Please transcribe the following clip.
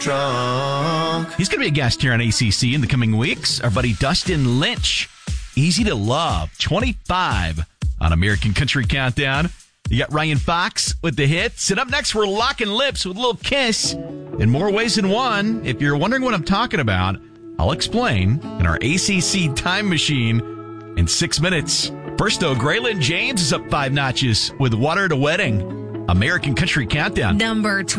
Drunk. He's going to be a guest here on ACC in the coming weeks. Our buddy Dustin Lynch. Easy to Love. 25 on American Country Countdown. You got Ryan Fox with the hits. And up next, we're locking lips with Lil Kiss in more ways than one. If you're wondering what I'm talking about, I'll explain in our ACC time machine in 6 minutes. First, though, Graylin James is up 5 notches with Water at a Wedding. American Country Countdown. Number 20.